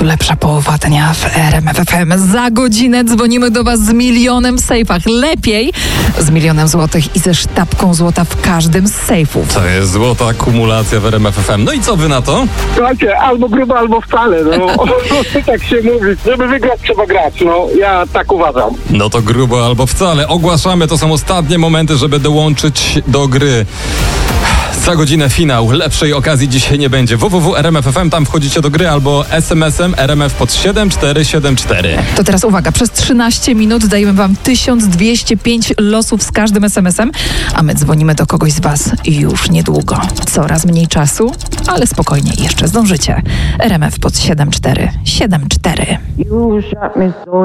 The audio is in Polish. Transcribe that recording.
Tu lepsza połowa dnia w RMF FM. Za godzinę dzwonimy do Was z milionem w sejfach. Lepiej z 1 000 000 złotych i ze sztabką złota w każdym z sejfów. To jest złota akumulacja w RMF FM. No i co wy na to? Słuchajcie, albo grubo, albo wcale. No, tak się mówi. Żeby wygrać, trzeba grać. No, ja tak uważam. No to grubo albo wcale. Ogłaszamy, to są ostatnie momenty, żeby dołączyć do gry. Za godzinę finał. Lepszej okazji dzisiaj nie będzie. www.rmf.fm, tam wchodzicie do gry albo SMS-em RMF pod 7474. To teraz uwaga, przez 13 minut dajemy Wam 1205 losów z każdym SMS-em, a my dzwonimy do kogoś z Was już niedługo. Coraz mniej czasu, ale spokojnie, jeszcze zdążycie. RMF pod 7474.